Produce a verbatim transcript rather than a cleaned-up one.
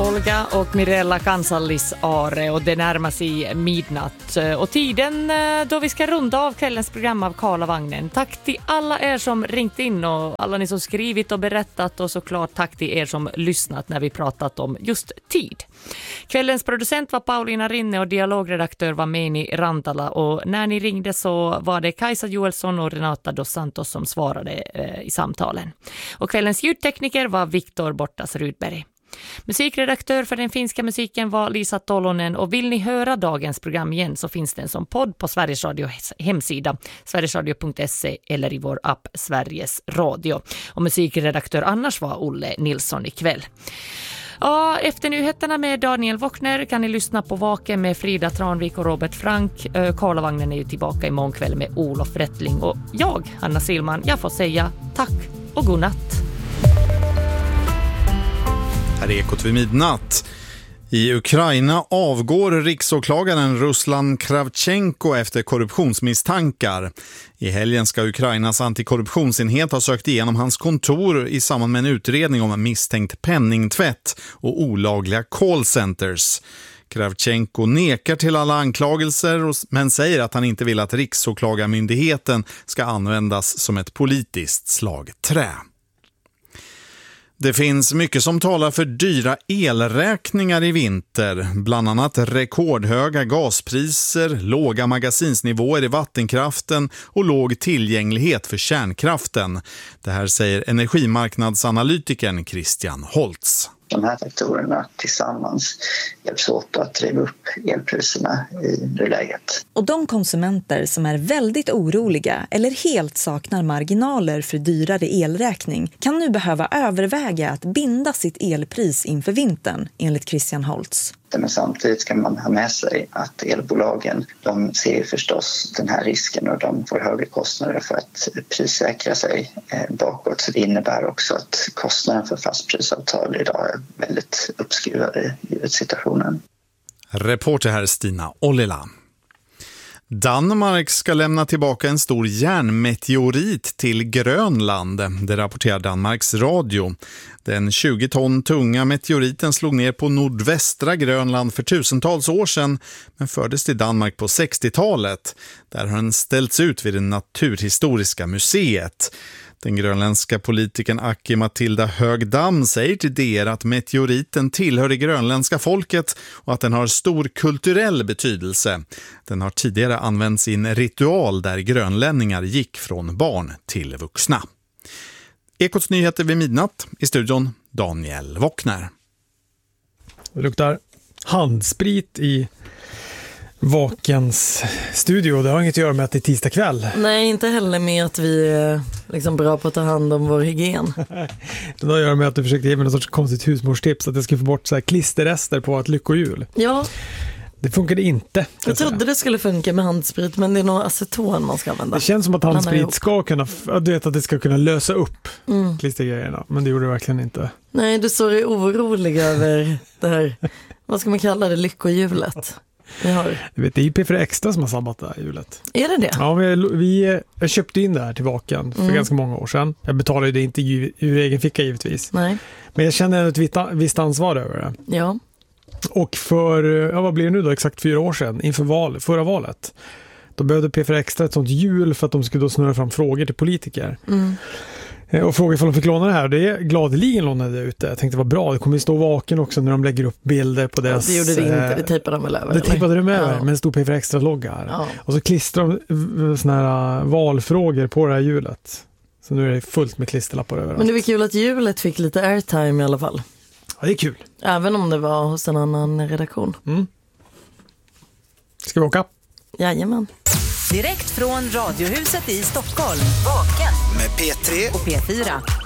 Olga och Mirella Kansallis Are, och det närmar sig midnatt och tiden då vi ska runda av kvällens program av Karlavagnen. Tack till alla er som ringt in och alla ni som skrivit och berättat, och såklart tack till er som lyssnat när vi pratat om just tid. Kvällens producent var Paulina Rinne och dialogredaktör var Meni Rantala, och när ni ringde så var det Kajsa Joelsson och Renata dos Santos som svarade eh, i samtalen. Och kvällens ljudtekniker var Viktor Bortas Rudberg. Musikredaktör för den finska musiken var Lisa Tolonen, och vill ni höra dagens program igen så finns den som podd på Sveriges Radios hemsida sverigesradio punkt se eller i vår app Sveriges Radio. Och musikredaktör annars var Olle Nilsson ikväll. Ja, efter nyheterna med Daniel Wockner kan ni lyssna på Vaken med Frida Tranvik och Robert Frank. Karlavagnen är ju tillbaka imorgon kväll med Olof Rättling, och jag, Anna Silman, jag får säga tack och god natt. Här är Ekot vid midnatt. I Ukraina avgår riksåklagaren Ruslan Kravchenko efter korruptionsmisstankar. I helgen ska Ukrainas antikorruptionsenhet ha sökt igenom hans kontor i samband med en utredning om misstänkt penningtvätt och olagliga callcenters. Kravchenko nekar till alla anklagelser men säger att han inte vill att riksåklagarmyndigheten ska användas som ett politiskt slagträ. Det finns mycket som talar för dyra elräkningar i vinter, bland annat rekordhöga gaspriser, låga magasinsnivåer i vattenkraften och låg tillgänglighet för kärnkraften. Det här säger energimarknadsanalytikern Christian Holtz. De här faktorerna tillsammans hjälps åt att driva upp elpriserna i det läget. Och de konsumenter som är väldigt oroliga eller helt saknar marginaler för dyrare elräkning kan nu behöva överväga att binda sitt elpris inför vintern, enligt Christian Holtz. Men samtidigt ska man ha med sig att elbolagen, de ser förstås den här risken och de får högre kostnader för att prissäkra sig bakåt. Så det innebär också att kostnaden för fastprisavtal idag är väldigt uppskruvade i situationen. Reporter här Stina Ollila. Danmark ska lämna tillbaka en stor järnmeteorit till Grönland, det rapporterar Danmarks Radio. Den tjugo ton tunga meteoriten slog ner på nordvästra Grönland för tusentals år sedan, men fördes till Danmark på sextiotalet. Där har den ställts ut vid det naturhistoriska museet. Den grönländska politikern Aki Matilda Högdam säger till D R att meteoriten tillhör det grönländska folket och att den har stor kulturell betydelse. Den har tidigare använts i en ritual där grönlänningar gick från barn till vuxna. Ekots nyheter vid midnatt, i studion Daniel Wockner. Det luktar handsprit i Vakens studio. Det har inget att göra med att det är tisdag kväll. Nej, inte heller med att vi är liksom bra på att ta hand om vår hygien. Det har att göra med att du försökte ge mig något sorts konstigt husmorstips att jag skulle få bort så här klisterrester på ett lyckohjul. Ja. Det funkade inte. Jag trodde säga. Det skulle funka med handsprit, men det är nog aceton man ska använda. Det känns som att handsprit ska kunna, du vet att det ska kunna lösa upp mm. klistergrejerna, men det gjorde det verkligen inte. Nej, du såg ju orolig över det här, vad ska man kalla det, lyckohjulet. Har. Du vet, det är P fyra Extra som har sabbat det här hjulet. Är det det? Ja, vi, vi jag köpte in det här till Vaken för mm. ganska många år sedan. Jag betalade ju det inte ur egen ficka givetvis. Nej. Men jag kände ett visst, visst ansvar över det. Ja. Och för, ja, vad blir det nu då, exakt fyra år sedan, inför val, förra valet. Då behövde P fyra Extra ett sånt hjul för att de skulle då snurra fram frågor till politiker. Mm. Och fråga ifall de fick låna det här. Det är gladeligen lånade det ute. Jag tänkte det var bra. Det kommer ju stå Vaken också när de lägger upp bilder på deras... Ja, det gjorde det inte. Det tejpade de väl över? Det tejpade de över, ja. Men det stod P fyra Extra-logga här. Ja. Och så klistrar de såna här valfrågor på det här hjulet. Så nu är det fullt med klisterlappar överallt. Men det var kul att hjulet fick lite airtime i alla fall. Ja, det är kul. Även om det var hos en annan redaktion. Mm. Ska vi åka? Jajamän. Direkt från Radiohuset i Stockholm. Vaken. Med P tre och P fyra.